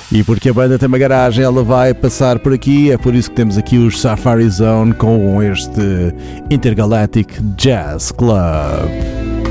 E porque a banda tem uma garagem, ela vai passar por aqui, é por isso que temos aqui os Safari Zone com este Intergalactic Jazz Club.